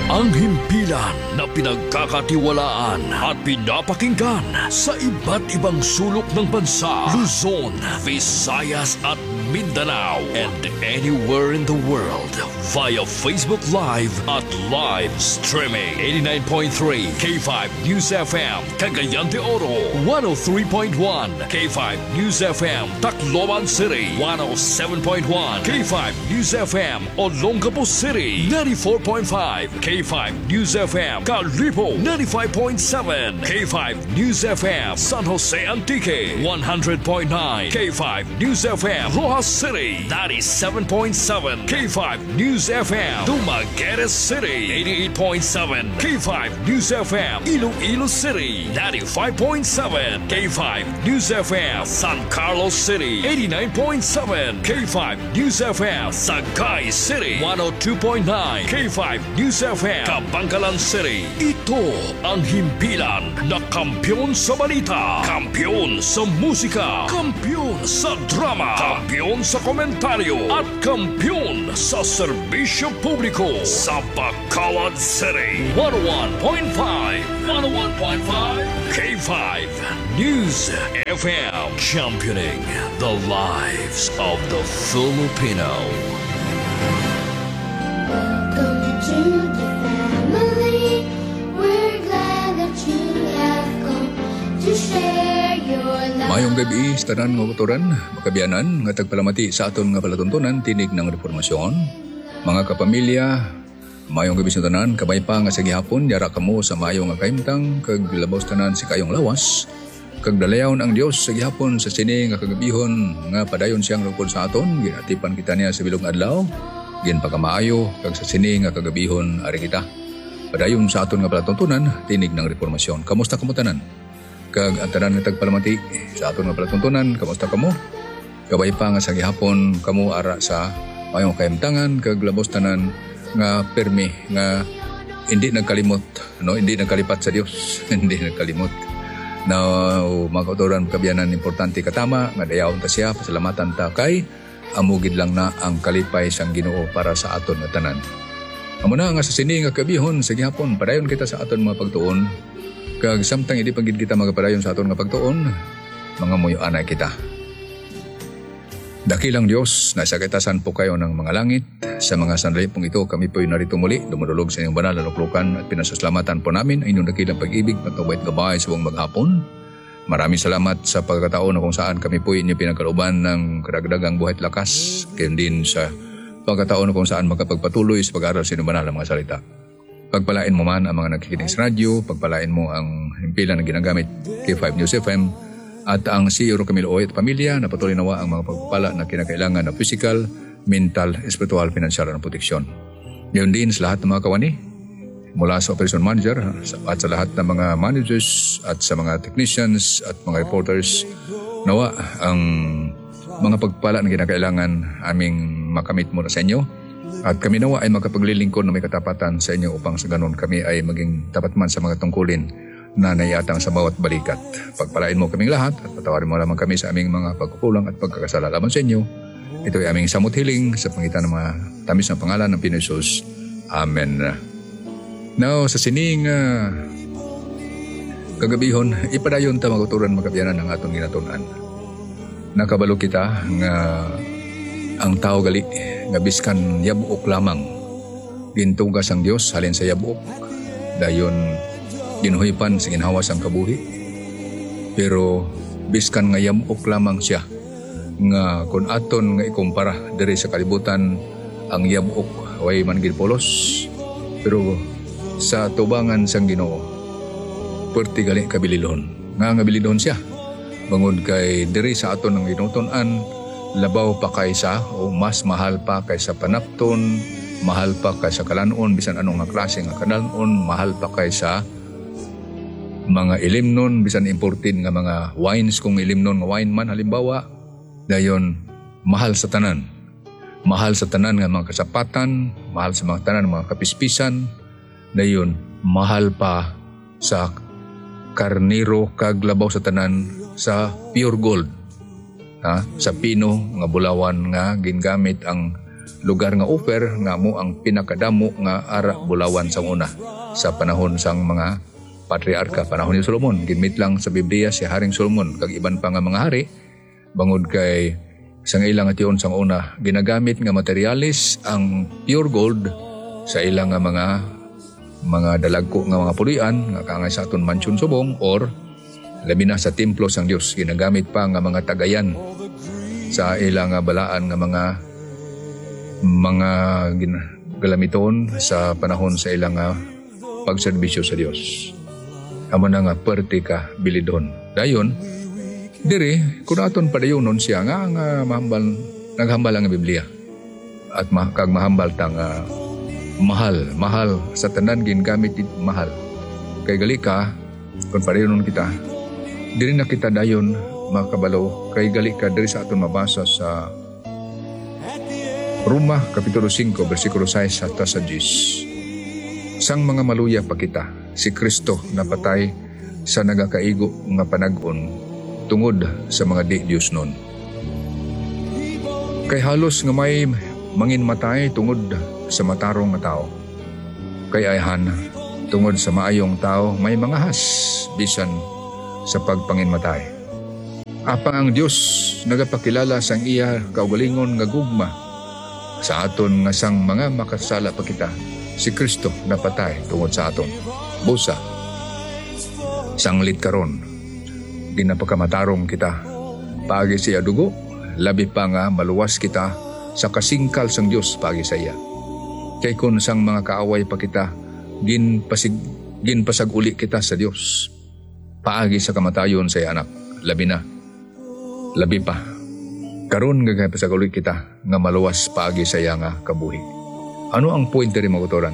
Ang himpilan na pinagkakatiwalaan at pinapakinggan sa iba't ibang sulok ng bansa, Luzon, Visayas at Mindanao, and anywhere in the world via Facebook Live at live streaming. 89.3 K5 News FM Cagayan de Oro, 103.1 K5 News FM Tacloban City, 107.1 K5 News FM Olongapo City, 94.5 K5 News FM Calibo, 95.7 K5 News FM San Jose Antique, 100.9 K5 News FM Rojas City, 97.7 K5 News FM Dumaguete City, 88.7 K5 News FM Iloilo City, 95.7 K5 News FM San Carlos City, 89.7 K5 News FM Sagay City, 102.9 K5 News FM Kabangkalan City. Ito ang himpilan na kampiyon sa balita, kampiyon sa musika, kampiyon sa drama, kampiyon sa komentaryo, at kampiyon sa serbisyo publiko sa Bacolod City. 101.5 K5 News FM, championing the lives of the Filipino. Welcome to the family. We're glad that you have come to share your life. Mayong gabi sa tanan nga kauturan, makabiyanan nga tagpalamati sa aton nga palatuntunan tinig ng reformasyon. Mga kapamilya, mayong gabi sa tanan, kabay pa nga sa gihapon, yara kamo sa mayong nga kaimtang, kag labaw sa tanan si kayong lawas, kag dalayawn ang Dios sa gihapon sa sini nga kagabihon nga padayon siyang lugod sa aton, ginatipan kita niya sa bilog adlaw, gin pagkamaayo, kag sa sini nga kagabihon ari kita. Padayon sa aton nga palatuntunan, tinig ng reformasyon. Kamusta kamo tanan? Kag ang tanan nga tagpalamati sa aton nga palatuntunan, kamusta kamo? Kabay pa nga sa gihapon kamo ara sa mayong kaimtangan, kag labos tanan nga permi nga hindi nagkalimot, no, hindi nagkalipat sa Dios, hindi nagkalimot. Now, mga kauturan, kabiyanan importante katama nga dayawon ta siya, pasalamatan ta kay amugid lang na ang kalipay sang Ginoo para sa aton nga tanan. Amo na nga sa sini nga kabihon sa gihapon, padayon kita sa aton mga pagtuon, kag samtang hindi pagid kita magapadayon sa aton nga pagtuon, mga muyo anay kita. Dakilang Diyos, nasa kitasan po kayo ng mga langit. Sa mga sandali pong ito, kami po narito muli, dumudulog sa inyong banal na luklukan at pinasasalamatan po namin ang inyong dakilang pag-ibig, patubait gabay sa buong maghapon. Maraming salamat sa pagkataon na kung saan kami po inyong pinagkalooban ng karagdagang buhay at lakas, kayo din sa pagkataon na kung saan magkapagpatuloy sa pag-aaral sa inyong banal na mga salita. Pagpalain mo man ang mga nakikinig sa radyo, pagpalain mo ang himpilan na ginagamit K5 News FM, at ang CEO Camilo Oy at pamilya na patuloy nawa ang mga pagpapala na kinakailangan na physical, mental, spiritual, financial at proteksyon. Ngayon din sa lahat ng mga kawani, mula sa operation manager at sa lahat ng mga managers at sa mga technicians at mga reporters, nawa ang mga pagpapala na kinakailangan aming makamit muna sa inyo. At kami nawa ay makapaglilingkod na may katapatan sa inyo upang sa ganun kami ay maging tapat man sa mga tungkulin na naiatang sa bawat balikat. Pagpalain mo kaming lahat at patawarin mo lamang kami sa aming mga pagkukulang at pagkakasala laban sa inyo. Ito ay aming samot hiling sa pangitan ng mga tamis na pangalan ng Pinoy Jesus. Amen. Now, sa sining kagabihon, ipadayon ta maguturan magabyanan ng atong ginatunan. Nakabalo kita nga ang tao gali nga biskan yabuok lamang gintugas ang Dios halin sa yabuok. Dayon ginuhipan sa ginhawas ang kabuhi. Pero biskan nga yamok lamang siya nga kung aton nga ikumpara diri sa kalibutan ang yamok way man gid polos, pero sa tubangan sang Ginoo perti gali kabilidon nga bilidon siya bangod kay diri sa aton ang ginuton-an labaw pa kaysa o mas mahal pa kaysa panapton, mahal pa kaysa kalanon, bisan anong nga klase nga kalanon, mahal pa kaysa mga ilimnon, bisan imported nga mga wines, kung ilimnon nga wine man halimbawa, dayon mahal sa tanan. Mahal sa tanan nga mga kasapatan, mahal sa mga tanan mga kapispisan, dayon mahal pa sa karniro kag labaw sa tanan sa pure gold. Sa pino nga bulawan nga gingamit ang lugar nga Ofer nga mo ang pinakadamo nga ara bulawan sang una sa panahon sang mga patriarka, panahon ni Solomon. Ginmit lang sa Biblia si Haring Solomon kag iban pa nga mga hari bangod kay sang ilang ation sang una ginagamit nga materialis ang pure gold sa ilang nga mga dalagko nga mga pulian nga kaangay sa aton mansyon subong or labi na sa templo sang Dios. Ginagamit pa nga mga tagayan sa ilang nga balaan nga mga galamiton sa panahon sa ilang pagserbisyo sa Dios. Amo na nga perti ka bilidon. Dayon, diri kung aton padayonon siya nga naghambal ang Biblia. At kag mahambal tang mahal sa tanan gingamit mahal. Kay gali ka kung padayonon kita, diri na kita dayon makabalo kay gali ka diri sa aton mabasa sa Roma Kapitulo 5 versikulo 6 hasta sa 10. Sang mga maluya pa kita, si Kristo napatay sa nagakaigo nga panag-on tungod sa mga di-Diyos nun. Kay halos nga may manginmatay tungod sa matarong nga tao. Kay ayhan, tungod sa maayong tao, may mga has bisan sa pagpanginmatay. Apang ang Diyos nagapakilala sang iya kaugalingon nga gugma sa aton nga sang mga makasala pa kita, si Kristo napatay tungod sa aton. Busa, sanglit karon, ginapakamatarong kita. Pagi siya dugo, labi pa nga maluwas kita sa kasingkal sang Dios pagi sa iya. Kay kun sang mga kaaway pa kita, ginpasag uli kita sa Dios. Paagi sa kamatayon sa iya anak, labi pa. Karon nga pasaguli kita nga maluwas paagi sa iya nga kabuhi. Ano ang point diri mga kautoran?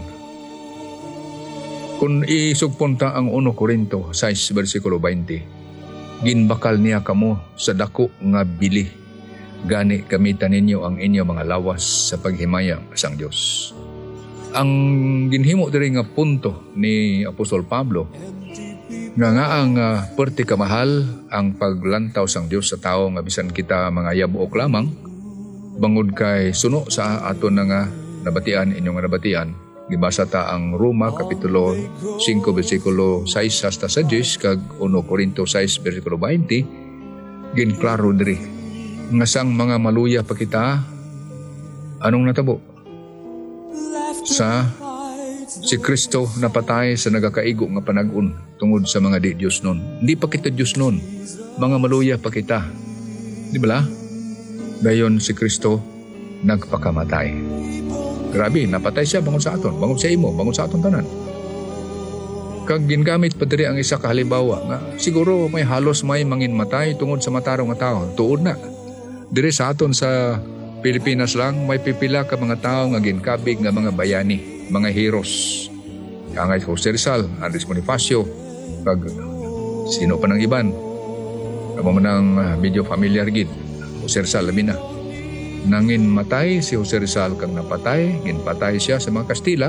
Kung isugpunta ang 1 Corinto 6 versikulo 20, ginbakal niya kamo sa dako nga bili. Gani gamitan ninyo ang inyo mga lawas sa paghimaya sang Dios. Ang ginhimo diri nga punto ni Apostol Pablo nga ang perti kamahal ang paglantaw sang Dios sa tao nga bisan kita mga yabuok lamang bangod kay suno sa aton nga nabatian inyong nabatian. Gibasa ta ang Roma Kapitulo 5 versikulo 6 hasta sa 10 kag 1 Corinto 6 versikulo 20 ginklaro diri nga sang mga maluya pa kita anong natabo sa si Kristo napatay sa nagakaigo nga panag-on tungod sa mga di-Diyos nun. Hindi pa kita Diyos nun. Mga maluya pa kita. Di ba la? Dayon si Kristo nagpakamatay. Grabe, napatay siya bangon sa aton. Bangon sa imo, bangon sa aton tanan. Kag gingamit pa diri ang isa ka halimbawa nga siguro may halos may manginmatay tungod sa matarong nga tao. Tuod na. Diri sa aton sa Pilipinas lang may pipila ka mga tao nga ginkabig nga mga bayani, mga heroes. Kangay Jose Rizal, Andres Bonifacio, kag sino pa ng iban. Amo man ang medyo familiar gid. Jose Rizal labi na. Nangin matay si Jose Rizal kang napatay, ginpatay siya sa mga Kastila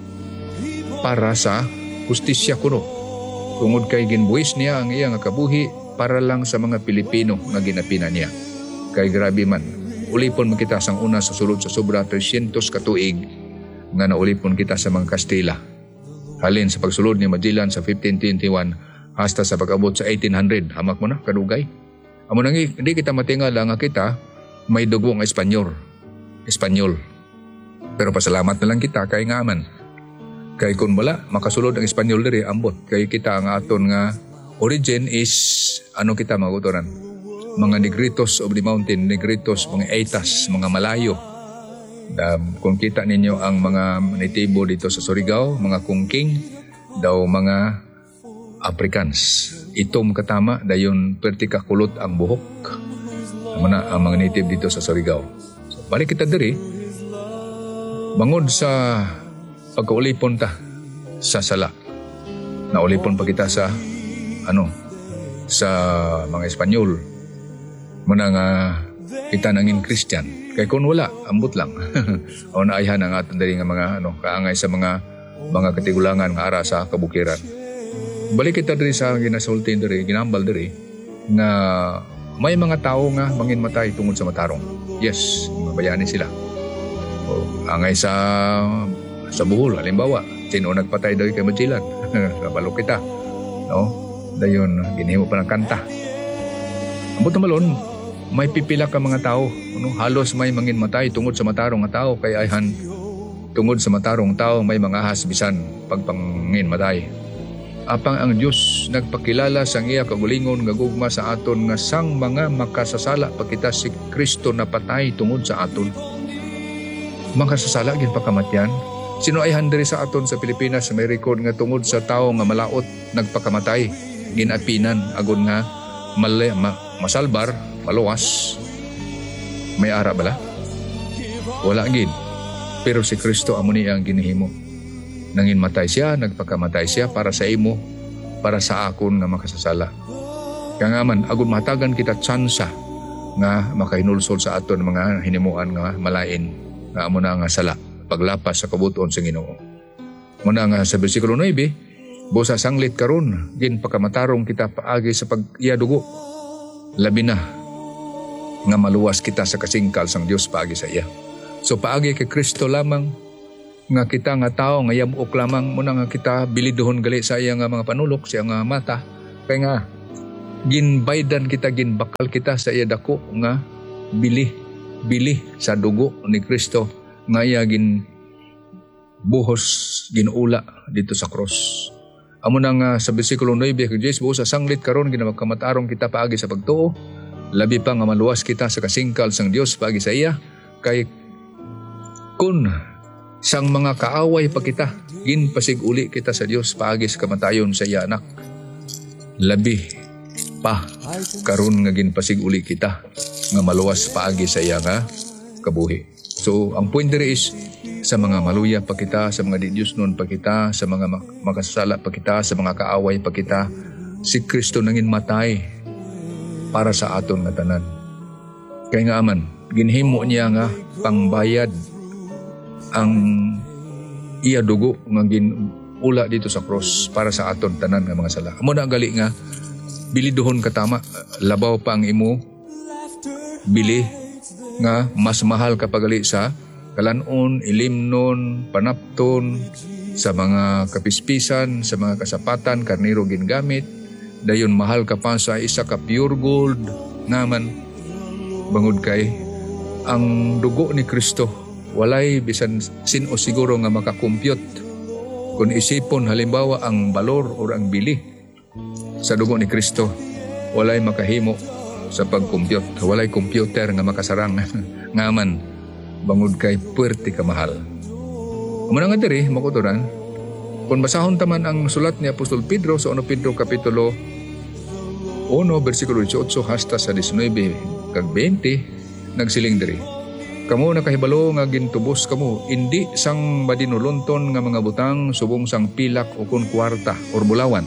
para sa hustisya kuno. Tungod kay ginbuhis niya ang iya nga kabuhi para lang sa mga Pilipino nga ginapina niya. Kay grabe man, ulipon man kita sang una sa sulod sa sobra 300 katuig nga naulipon kita sa mga Kastila. Halin sa pagsulod ni Magellan sa 1521 hasta sa pag-abot sa 1800, hamak mo na kadugay. Amo nang hindi kita matingala nga kita may dugo nga Espanyol. Pero pasalamat na lang kita kay nga man. Kay kun wala makasulod ang Espanyol diri ambot kay kita nga aton nga origin is ano kita magutoran. Mga Negritos of the mountain, Negritos, mga Aitas, mga Malayo. Kung kita ninyo ang mga natibo dito sa Surigao, mga Kungking, daw mga Africans. Itom katama, dayon perti kakulot ang buhok. Mana ang mga native dito sa Surigao. So, balik kita diri, bangod sa pagkaulipon ta sa sala. Naulipon pa kita sa sa mga Espanyol. Muna nga kita nangin Christian. Kay kung wala, ambot lang. O naayhan ang aton diri nga mga kaangay sa mga katigulangan nga ara sa kabukiran. Balik kita diri sa ginasulti diri, ginambal diri nga may mga tao nga manginmatay tungod sa matarong. Yes, mga bayani sila. Angay sa Bohol, halimbawa, sino nagpatay daw kay Magellan? Kabalo kita. No? Dayon, ginihimo pa ng kanta. Ambot na malon, may pipila ka mga tao. Ano? Halos may mangin matay tungod sa matarong nga tao. Kaya ayhan, tungod sa matarong tao, may mga hasbisan pagpangin matay. Apang ang Diyos nagpakilala sang iya kagulingon nga gugma sa aton nga sang mga makasasala pagkita si Kristo na patay tungod sa aton. Makasasala gin pakamatyan. Sino ay handiri sa aton sa Pilipinas may record nga tungod sa tao nga malaot nagpakamatay, ginapinan agon nga masalbar, maluwas. May ara bala? Wala gid. Pero si Kristo amo ni ang ginihimo. Nangin matay siya, nagpakamatay siya para sa imo, para sa akon nga makasasala. Kaya nga man, agon matagan kita tsansa nga makahinulsol sa aton mga hinimuan nga malain nga amo na nga sala, paglapas sa kabuton sa Ginoo. Muna nga sa bersikulo 9, busa sanglit karon, gin pakamatarong kita paagi sa pag-iyadugo. Labi na nga maluwas kita sa kasingkal sang Dios paagi sa iya. So paagi kay Kristo lamang nga kita nga tao nga yamuk lamang muna nga kita bilidohon gali sa iya nga mga panulok, sa iya nga mata. Kaya nga ginbaydan kita, ginbakal kita sa iya dako nga bili sa dugo ni Kristo nga iya buhos ginula dito sa cross. Amo na nga sa bersikulo 9 kay Jesus, buo sa sanglit karon ginamagkamatarong kita paagi sa pagtuo, labi pa nga maluwas kita sa kasingkal sang Dios paagi sa iya, kay kun sang mga kaaway pa kita, ginpasiguli kita sa Dios paagi sa kamatayon sa iya anak. Labi pa karon nga ginpasiguli kita nga maluwas paagi sa iya nga kabuhi. So ang point diri is sa mga maluya pa kita, sa mga di-Diosnon pa kita, sa mga makasasala pa kita, sa mga kaaway pa kita, si Kristo nangin matay para sa aton nga tanan. Kaya nga aman, ginhimo niya nga pangbayad ang iya dugo nga ginula dito sa cross para sa aton tanan nga mga sala. Amo na gali nga bilidohon katama, labaw pa ang imo bili nga mas mahal ka pagali sa kalanon, ilimnon, panapton, sa mga kapispisan, sa mga kasapatan, karniro gingamit. Dayon mahal ka pa sa isa ka pure gold naman bangod kay ang dugo ni Kristo. Walay bisan sino siguro nga makakompute kung isipon halimbawa ang balor o ang bili sa dugo ni Kristo. Walay makahimo sa pag-compute. Walay computer nga makasarang ngaman bangod kay puwerte ka mahal. Muna nga diri makuturan, kung basahon taman ang sulat ni Apostol Pedro sa 1 Pedro kapitulo 1 bersikulo 18 hasta sa 19 kag 20 nagsiling diri. Kamo nakahibalo nga gintubos kamo, hindi sang madinulunton nga mga butang subong sang pilak o kun kwarta or bulawan.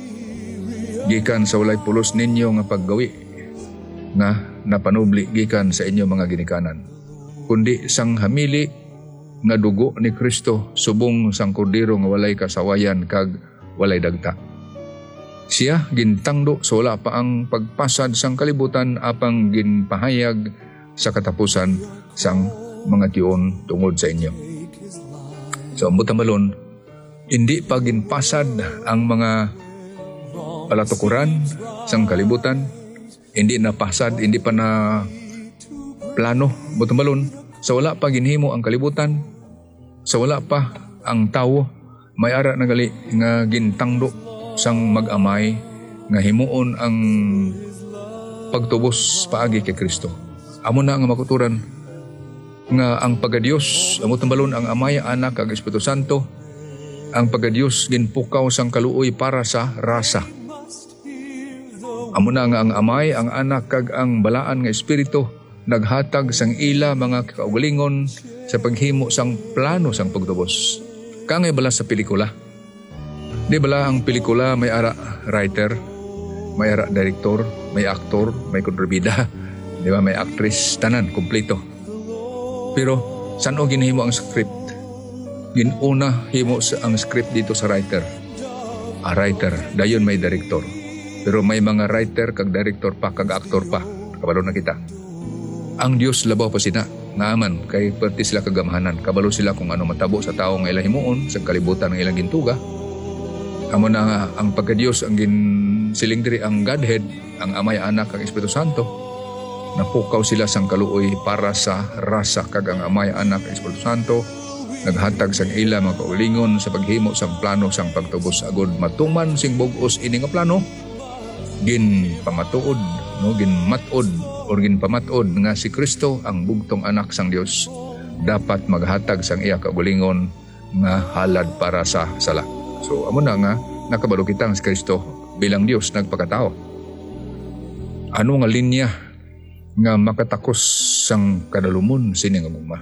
Gikan sa walay pulos ninyo nga paggawi nga napanubli gikan sa inyo mga ginikanan. Kundi sang hamili nga dugo ni Kristo subong sang kordero nga walay kasawayan kag walay dagta. Siya gintangdo sa wala pa ang pagpasad sang kalibutan apang ginpahayag sa katapusan sang mga tiyon tungod sa inyo. So ang butamalon, hindi pa ginpasad ang mga palatukuran sang kalibutan, hindi na pasad, hindi pa na plano. Butamalon, sa wala pa ginhimo ang kalibutan, sa wala pa ang tao, may ara na gali nga gintangdo sang mag-amay nga himuon ang pagtubos paagi kay Kristo. Amo na nga makuturan nga ang pagadios, amo tambalon ang Amay, Anak kag Espiritu Santo, ang pagadios ginpukaw sang kaluoy para sa rasa. Amo na nga ang Amay, ang Anak kag ang balaan nga Espiritu naghatag sang ila mga kaugalingon sa paghimo sang plano sang pagtubos. Kangay bala sa pelikula. Di bala ang pelikula may ara writer, may ara director, may aktor, may kontrabida, di ba, may actress, tanan kompleto. Pero saan o ginhimo ang script? Ginuna himo ang script dito sa writer. A writer, dayon may director. Pero may mga writer kag director pa kag aktor pa. Kabalo na kita. Ang Dios labaw pa sina. Ngaman kay perti sila kagamhanan, kabalo sila kung ano matabo sa tao nga ilang himuon sa kalibutan ng ilang gintuga. Amo na nga ang pagka-Dios ang ginsiling diri ang Godhead, ang Amay, Anak, ang Espiritu Santo. Napukaw sila sang kaluoy para sa rasa kag ang Amay, Anak, ang Espiritu Santo. Naghatag sang ila mga kaulingon sa paghimo sang plano sang pagtubos agud matuman sing bug-os ini nga plano. Gin pamatuod, no, gin matod or gin pamatod nga si Kristo ang bugtong anak sang Dios dapat maghatag sang iya kaulingon nga halad para sa sala. So amo na nga nakabalo kitang si Kristo bilang Dios nagpakatao. Ano nga linya nga makatakos sang kadalumon sini nga gugma?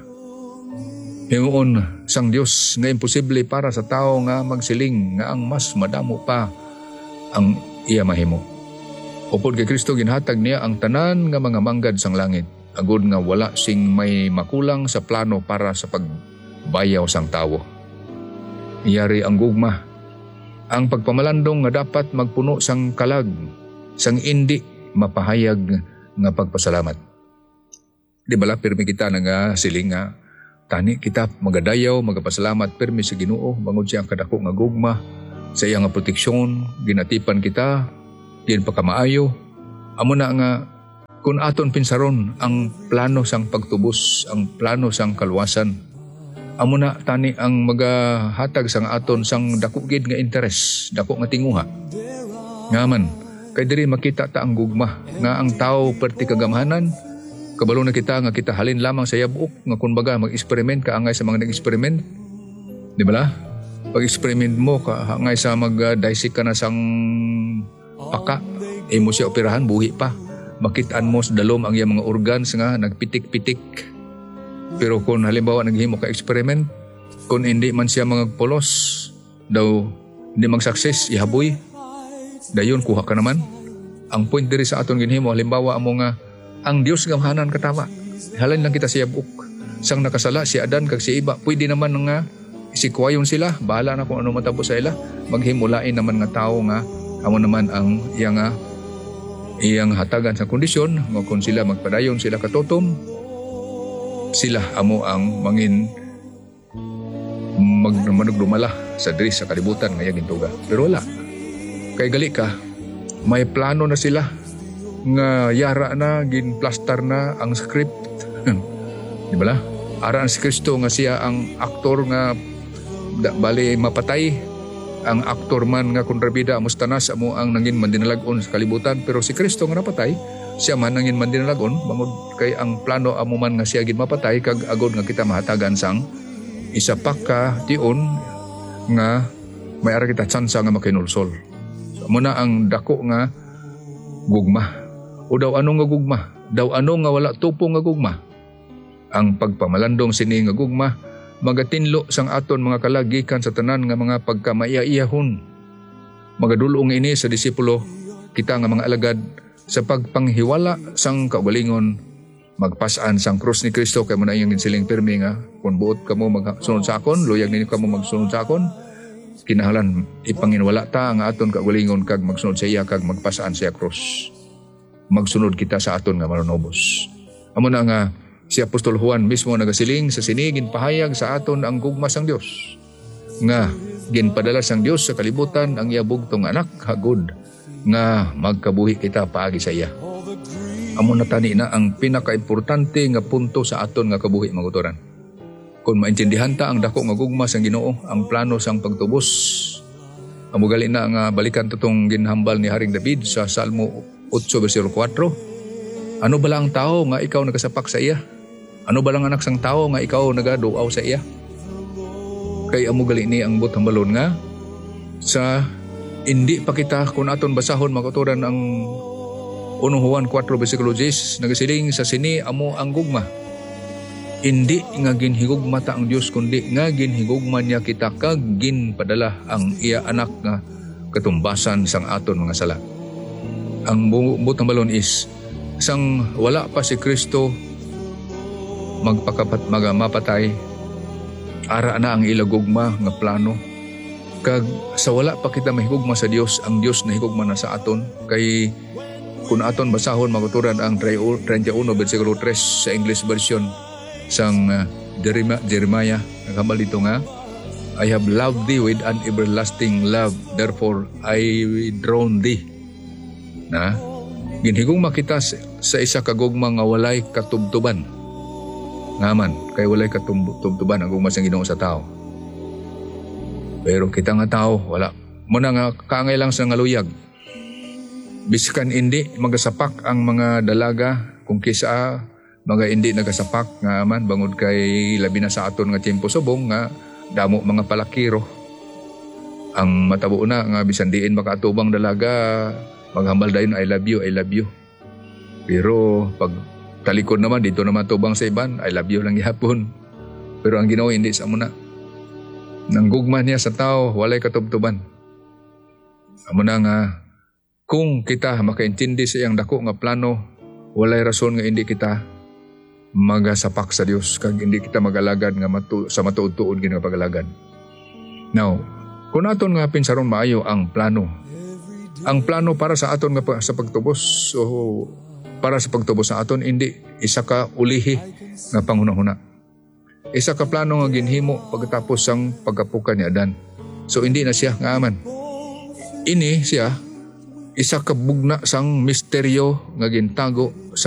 Himuon sang Dios nga imposible para sa tao nga magsiling nga ang mas madamo pa ang iya mahimo. Upod kay Kristo ginhatag niya ang tanan nga mga manggad sang langit, agud nga wala sing may makulang sa plano para sa pagbayaw sang tawo. Iyari ang gugma, ang pagpamalandong nga dapat magpuno sang kalag, sang indi mapahayag nga pagpasalamat. Di bala pirmi kita nga siling nga tani kita magadayaw, magapasalamat pirmi sa Ginoo bangod siya ang kadako nga gugma sa iya nga proteksyon, ginatipan kita, din pagkamaayo. Amo na nga kung aton pinsaron ang plano sang pagtubos, ang plano sang kaluwasan. Amo na tani ang magahatag sang aton sang dako gid nga interes, dako nga tinguha. Ngaman kay diri makita ta ang gugma nga ang tao perti kagamhanan. Kabalo na kita nga kita halin lamang sa yabok nga kumbaga mag-experiment ka angay sa mga nag-experiment. Di ba la? Pag-experiment mo ka angay sa mag-dissect ka na sang paka, mo siya operahan, buhi pa. Makitaan mo sa dalom ang iyang mga organs nga nagpitik-pitik. Pero kung halimbawa naghimo ka experiment, kung hindi man siya mga polos, daw hindi mag-success, ihaboy, dayon kuha ka naman. Ang point diri sa aton ginhimo, halimbawa amo nga, ang Dios gamhanan katama. Halin lang kita siya buk. Sang nakasala si Adan kag si Iba, pwede naman nga isikwayon sila, bahala na kung ano matabo sa ila. Maghimulain naman nga tao nga amo naman ang iyang hatagan sa kondisyon nga kung sila magpadayon sila katotom, sila amo ang mangin manugdumala sa diri sa kalibutan nga gintuga. Pero wala. Kay gali ka, may plano na sila nga yara na, ginplastar na ang script. Di ba la? Ara si Kristo nga siya ang aktor nga bali mapatay. Ang aktor man nga kontrabida mustanas amo ang nangin mandinalagon sa kalibutan, pero si Kristo nga napatay, siya man nangin mandinalagon bangod kay ang plano amo man nga siya gid mapatay kag agod nga kita mahatagan sang isa pa ka tion nga may ara kita tsansa nga makinulsol. So amo na ang dako nga gugma. O daw ano nga gugma? Daw ano nga wala tupo nga gugma? Ang pagpamalandong sini nga gugma magatinlo sang aton mga kalagikan sa tanan nga mga pagkamaiya-iyahon. Magadulong ini sa disipulo, kita nga mga alagad sa pagpanghiwala sang kaugalingon, magpasaan sang krus ni Kristo kay mo na iyang ginsiling pirmi nga kung buot kamo magsunod sa akon, luyag ninyo kamo magsunod sa akon, kinahanglan ipanginwala ta nga aton kaugalingon kag magsunod sa iya kag magpasaan sa krus. Magsunod kita sa aton nga manunobos. Amo na nga si Apostol Juan mismo nagasiling sa sinigin pahayag sa aton ang gugma sang Dios nga ginpadala sang Dios sa kalibutan ang iya bugtong anak hagod nga magkabuhi kita paagi sa iya. Amo na tani na ang pinakaimportante nga punto sa aton nga kabuhi magutoran. Kung maintindihan ta ang dako nga gugma sang Ginoo, ang plano sang pagtubos, amo gali na nga balikan tutong ginhambal ni Haring David sa Salmo 8 versikulo 4. Ano bala ang tao nga ikaw nagasapak sa iya? Ano ba lang anak sang tao nga ikaw nagaduaw sa iya? Kay amo gali ni ang butang balon nga sa hindi pa kita kung aton basahon maguturan ang 1 Juan 4 versikulo 10 nagasiling sa sini amo ang gugma. Hindi nga ginhigugma ta ang Dios kundi nga ginhigugma niya kita kag ginpadala ang iya anak nga katumbasan sang aton mga sala. Ang butang balon is sang wala pa si Kristo mapatay, ara na ang ilagugma nga plano. Kag sa wala pa kita mahigugma sa Dios, ang Dios nahigugma na sa aton. Kay kung aton basahon maguturan ang 31 versikulo 3 sa English version, sang Jeremiah nakabal dito nga, I have loved thee with an everlasting love, therefore I drawn thee. Na ginhigong makita sa isa kagugma nga walay katubtuban. Ngaman, kay walay katubtuban ang gugma sang Ginoo sa tao. Pero kita nga tao, wala. Muna nga kaangay lang sa ngaluyag. Biskan hindi magasapak ang mga dalaga kung kisa mga hindi nagasapak nga man bangod kay labi na sa aton nga tiempo subong nga damo mga palakiro. Ang matabo na nga bisan diin makaatubang dalaga maghambal dayon I love you. Pero pag talikod naman dito naman tubang sa iban I love you lang gihapon. Pero ang Ginoo hindi sa muna. Nanggugma niya sa tao walay katubtuban. Amo na nga kung kita makaintindi sa iyang dako nga plano, walay rason nga hindi kita magasapak sa Dios kag hindi kita magalagad nga sa matuod-tuod nga pagalagad. Now, kung aton nga pinsaron maayo ang plano para sa aton nga sa pagtubos o para sa pagtubos sa aton hindi isa ka ulihi nga panghunahuna. Isa ka plano nga ginhimo pagkatapos sang pagkapukan ni Adan. So hindi na siya nga aman. Ini siya isa ka bugna sang misteryo nga gintago